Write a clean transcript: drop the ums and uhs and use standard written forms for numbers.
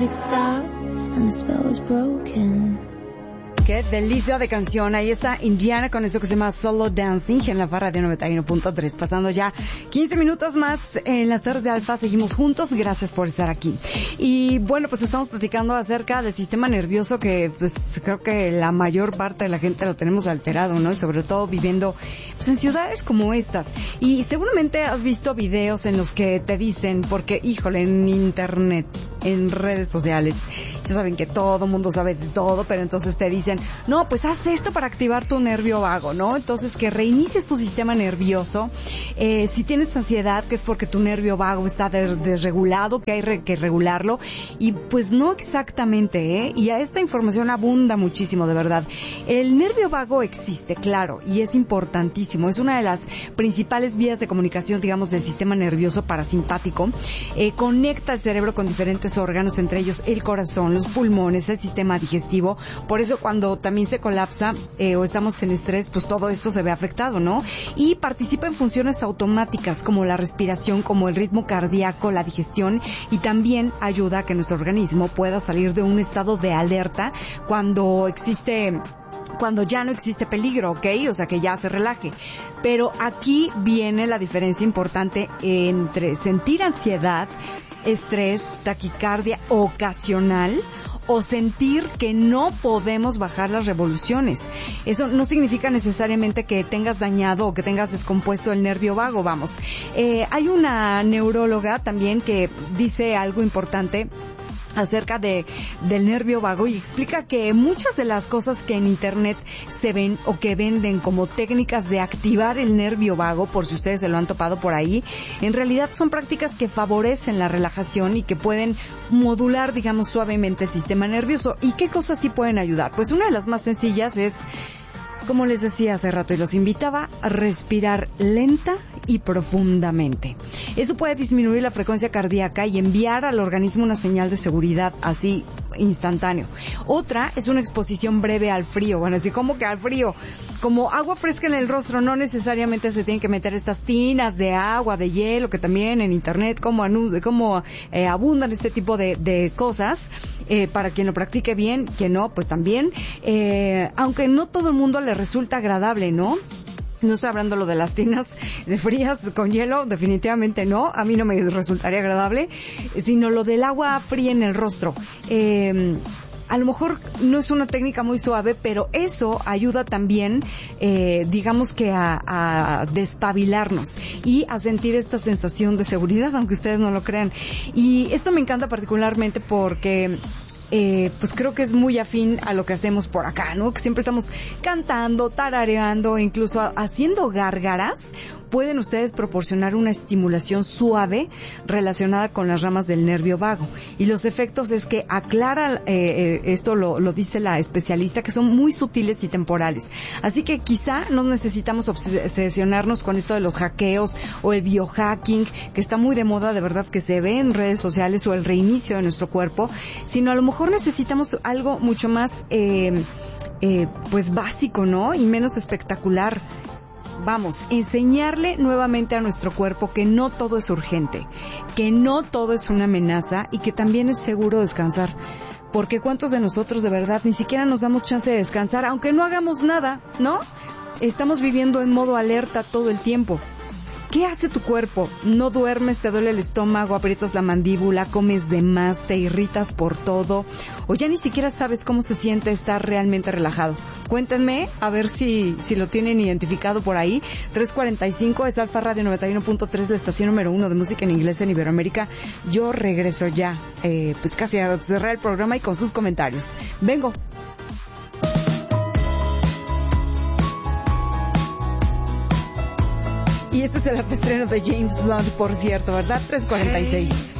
music stopped and the spell was broken. Qué delicia de canción. Ahí está Indiana con esto que se llama Solo Dancing en la Farra de 91.3. Pasando ya 15 minutos más en las tardes de Alfa. Seguimos juntos. Gracias por estar aquí. Y bueno, pues estamos platicando acerca del sistema nervioso que pues creo que la mayor parte de la gente lo tenemos alterado, ¿no? Y sobre todo viviendo pues en ciudades como estas. Y seguramente has visto videos en los que te dicen, porque híjole, en internet, en redes sociales, ya saben que todo mundo sabe de todo, pero entonces te dicen, no, pues haz esto para activar tu nervio vago, ¿no? Entonces que reinicies tu sistema nervioso. Si tienes ansiedad, que es porque tu nervio vago está desregulado, que hay que regularlo. Y pues no exactamente, ¿eh? Y a esta información abunda muchísimo, de verdad. El nervio vago existe, claro, y es importantísimo. Es una de las principales vías de comunicación, digamos, del sistema nervioso parasimpático. Conecta el cerebro con diferentes órganos, entre ellos el corazón, los pulmones, el sistema digestivo. Por eso cuando también se colapsa o estamos en estrés, pues todo esto se ve afectado, ¿no? Y participa en funciones automáticas como la respiración, como el ritmo cardíaco, la digestión, y también ayuda a que nuestro organismo pueda salir de un estado de alerta cuando ya no existe peligro, ¿ok? O sea, que ya se relaje. Pero aquí viene la diferencia importante entre sentir ansiedad, estrés, taquicardia ocasional o sentir que no podemos bajar las revoluciones. Eso no significa necesariamente que tengas dañado o que tengas descompuesto el nervio vago, vamos. Hay una neuróloga también que dice algo importante acerca del nervio vago y explica que muchas de las cosas que en internet se ven o que venden como técnicas de activar el nervio vago, por si ustedes se lo han topado por ahí, en realidad son prácticas que favorecen la relajación y que pueden modular, digamos, suavemente el sistema nervioso. ¿Y qué cosas sí pueden ayudar? Pues una de las más sencillas es, como les decía hace rato y los invitaba, a respirar lenta y profundamente. Eso puede disminuir la frecuencia cardíaca y enviar al organismo una señal de seguridad así instantáneo. Otra es una exposición breve al frío. Bueno, así como que al frío, como agua fresca en el rostro, no necesariamente se tienen que meter estas tinas de agua, de hielo, que también en internet como abundan este tipo de cosas. Para quien lo practique bien, quien no, pues también. Aunque no todo el mundo le resulta agradable, ¿no? No estoy hablando lo de las tinas de frías con hielo, definitivamente no, a mí no me resultaría agradable, sino lo del agua fría en el rostro. A lo mejor no es una técnica muy suave, pero eso ayuda también, digamos que a despabilarnos y a sentir esta sensación de seguridad, aunque ustedes no lo crean. Y esto me encanta particularmente porque pues creo que es muy afín a lo que hacemos por acá, ¿no? Que siempre estamos cantando, tarareando, incluso haciendo gárgaras. Pueden ustedes proporcionar una estimulación suave relacionada con las ramas del nervio vago. Y los efectos es que aclara, esto lo dice la especialista, que son muy sutiles y temporales. Así que quizá no necesitamos obsesionarnos con esto de los hackeos o el biohacking, que está muy de moda, de verdad, que se ve en redes sociales, o el reinicio de nuestro cuerpo, sino a lo mejor necesitamos algo mucho más, pues básico, ¿no? Y menos espectacular. Vamos, enseñarle nuevamente a nuestro cuerpo que no todo es urgente, que no todo es una amenaza y que también es seguro descansar. Porque ¿cuántos de nosotros de verdad ni siquiera nos damos chance de descansar, aunque no hagamos nada, ¿no? Estamos viviendo en modo alerta todo el tiempo. ¿Qué hace tu cuerpo? ¿No duermes, te duele el estómago, aprietas la mandíbula, comes de más, te irritas por todo? ¿O ya ni siquiera sabes cómo se siente estar realmente relajado? Cuéntenme, a ver si lo tienen identificado por ahí. 345 es Alfa Radio 91.3, la estación número 1 de música en inglés en Iberoamérica. Yo regreso ya, pues casi a cerrar el programa y con sus comentarios. Vengo. Y este es el estreno de James Blunt, por cierto, ¿verdad? 346.